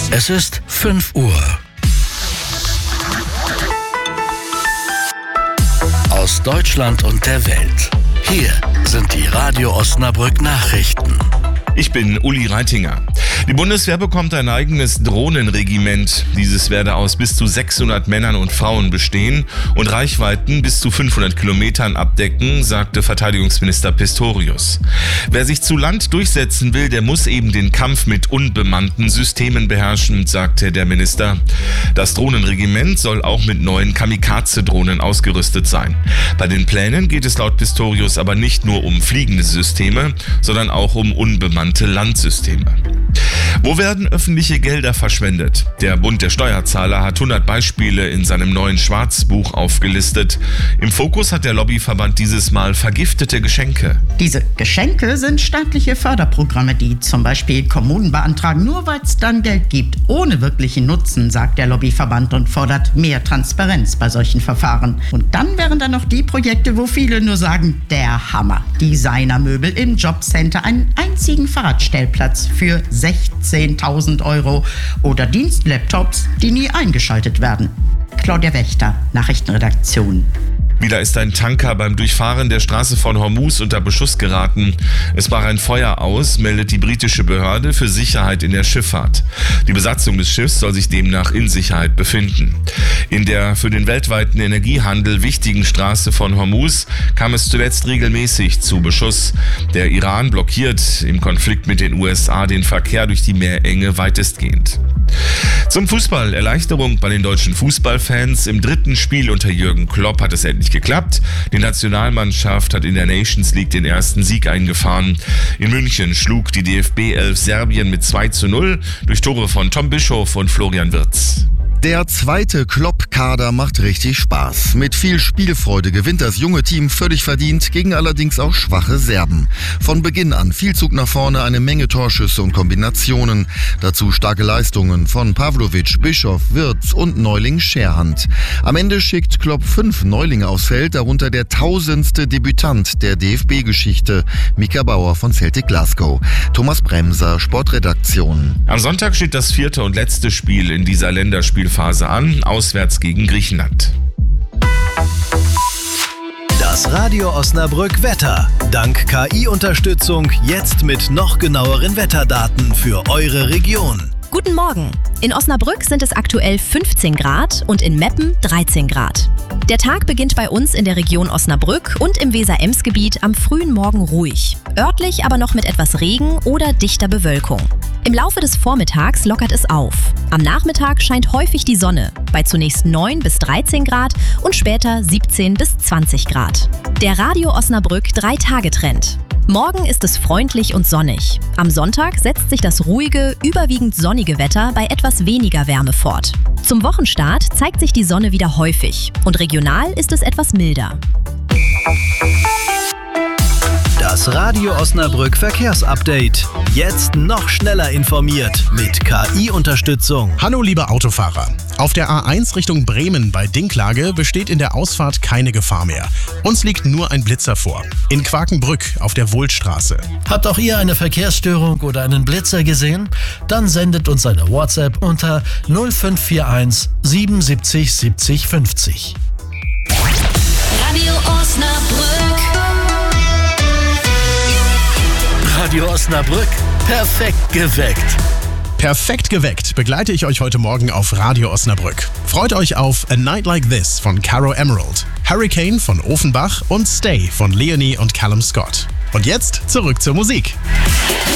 Es ist 5 Uhr. Aus Deutschland und der Welt. Hier sind die Radio Osnabrück Nachrichten. Ich bin Uli Reitinger. Die Bundeswehr bekommt ein eigenes Drohnenregiment. Dieses werde aus bis zu 600 Männern und Frauen bestehen und Reichweiten bis zu 500 Kilometern abdecken, sagte Verteidigungsminister Pistorius. Wer sich zu Land durchsetzen will, der muss eben den Kampf mit unbemannten Systemen beherrschen, sagte der Minister. Das Drohnenregiment soll auch mit neuen Kamikaze-Drohnen ausgerüstet sein. Bei den Plänen geht es laut Pistorius aber nicht nur um fliegende Systeme, sondern auch um unbemannte Landsysteme. Wo werden öffentliche Gelder verschwendet? Der Bund der Steuerzahler hat 100 Beispiele in seinem neuen Schwarzbuch aufgelistet. Im Fokus hat der Lobbyverband dieses Mal vergiftete Geschenke. Diese Geschenke sind staatliche Förderprogramme, die zum Beispiel Kommunen beantragen, nur weil es dann Geld gibt, ohne wirklichen Nutzen, sagt der Lobbyverband und fordert mehr Transparenz bei solchen Verfahren. Und dann wären da noch die Projekte, wo viele nur sagen, der Hammer. Designermöbel im Jobcenter, einen einzigen Fahrradstellplatz für 16.000 € oder Dienstlaptops, die nie eingeschaltet werden. Claudia Wächter, Nachrichtenredaktion. Wieder ist ein Tanker beim Durchfahren der Straße von Hormuz unter Beschuss geraten. Es brach ein Feuer aus, meldet die britische Behörde für Sicherheit in der Schifffahrt. Die Besatzung des Schiffs soll sich demnach in Sicherheit befinden. In der für den weltweiten Energiehandel wichtigen Straße von Hormuz kam es zuletzt regelmäßig zu Beschuss. Der Iran blockiert im Konflikt mit den USA den Verkehr durch die Meerenge weitestgehend. Zum Fußball. Erleichterung bei den deutschen Fußballfans. Im 3. Spiel unter Jürgen Klopp hat es endlich geklappt. Die Nationalmannschaft hat in der Nations League den ersten Sieg eingefahren. In München schlug die DFB 11 Serbien mit 2:0 durch Tore von Tom Bischof und Florian Wirtz. Der zweite Klopp-Kader macht richtig Spaß. Mit viel Spielfreude gewinnt das junge Team völlig verdient gegen allerdings auch schwache Serben. Von Beginn an viel Zug nach vorne, eine Menge Torschüsse und Kombinationen. Dazu starke Leistungen von Pavlovic, Bischof, Wirtz und Neuling Scherhand. Am Ende schickt Klopp 5 Neulinge aufs Feld, darunter der 1000. Debütant der DFB-Geschichte, Mika Bauer von Celtic Glasgow. Thomas Bremser, Sportredaktion. Am Sonntag steht das 4. und letzte Spiel in dieser Länderspielphase an, auswärts gegen Griechenland. Das Radio Osnabrück Wetter. Dank KI-Unterstützung jetzt mit noch genaueren Wetterdaten für eure Region. Guten Morgen. In Osnabrück sind es aktuell 15 Grad und in Meppen 13 Grad. Der Tag beginnt bei uns in der Region Osnabrück und im Weser-Ems-Gebiet am frühen Morgen ruhig. Örtlich aber noch mit etwas Regen oder dichter Bewölkung. Im Laufe des Vormittags lockert es auf. Am Nachmittag scheint häufig die Sonne, bei zunächst 9 bis 13 Grad und später 17 bis 20 Grad. Der Radio Osnabrück 3-Tage-Trend. Morgen ist es freundlich und sonnig. Am Sonntag setzt sich das ruhige, überwiegend sonnige Wetter bei etwas weniger Wärme fort. Zum Wochenstart zeigt sich die Sonne wieder häufig und regional ist es etwas milder. Das Radio Osnabrück Verkehrsupdate. Jetzt noch schneller informiert mit KI-Unterstützung. Hallo liebe Autofahrer. Auf der A1 Richtung Bremen bei Dinklage besteht in der Ausfahrt keine Gefahr mehr. Uns liegt nur ein Blitzer vor. In Quakenbrück auf der Wohlstraße. Habt auch ihr eine Verkehrsstörung oder einen Blitzer gesehen? Dann sendet uns eine WhatsApp unter 0541 77 70 50. Radio Osnabrück. Radio Osnabrück. Perfekt geweckt. Perfekt geweckt begleite ich euch heute Morgen auf Radio Osnabrück. Freut euch auf A Night Like This von Caro Emerald, Hurricane von Ofenbach und Stay von Leonie und Callum Scott. Und jetzt zurück zur Musik.